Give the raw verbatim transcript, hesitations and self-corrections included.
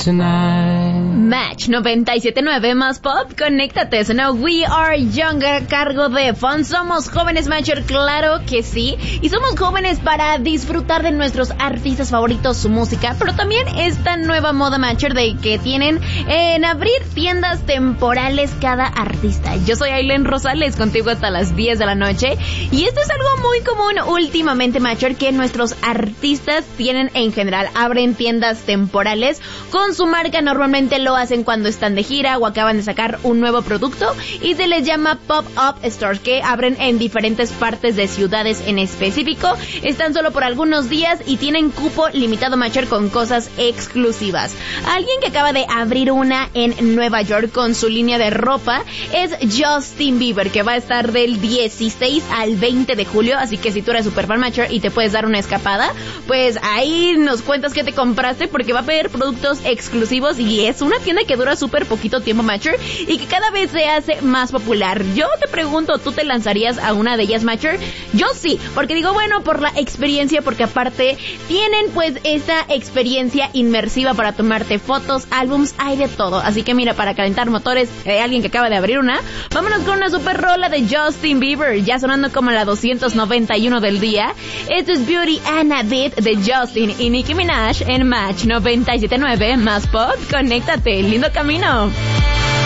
tonight. Match noventa y siete punto nueve más pop, conéctate. Suena We Are Young a cargo de Fun. Somos jóvenes, Matcher, claro que sí. Y somos jóvenes para disfrutar de nuestros artistas favoritos, su música, pero también esta nueva moda, Matcher, de que tienen en abrir tiendas temporales cada artista. Yo soy Aileen Rosales, contigo hasta las diez de la noche. Y esto es algo muy común últimamente, Matcher, que nuestros artistas tienen en general. Abren tiendas temporales con su marca. Normalmente lo hacen cuando están de gira o acaban de sacar un nuevo producto y se les llama pop-up stores, que abren en diferentes partes de ciudades en específico. Están solo por algunos días y tienen cupo limitado, Matcher, con cosas exclusivas. Alguien que acaba de abrir una en Nueva York con su línea de ropa es Justin Bieber, que va a estar del dieciséis al veinte de julio, así que si tú eres super fan, Matcher, y te puedes dar una escapada, pues ahí nos cuentas qué te compraste, porque va a pedir productos exclusivos y es una tienda que dura súper poquito tiempo, Matcher, y que cada vez se hace más popular. Yo te pregunto, ¿tú te lanzarías a una de ellas, Matcher? Yo sí, porque digo, bueno, por la experiencia, porque aparte tienen pues esa experiencia inmersiva para tomarte fotos, álbums, hay de todo. Así que mira, para calentar motores de alguien que acaba de abrir una, vámonos con una super rola de Justin Bieber, ya sonando como la doscientos noventa y uno del día. Esto es Beauty and a Bit de Justin y Nicki Minaj en Match noventa y siete punto nueve más pop. Conéctate, lindo camino.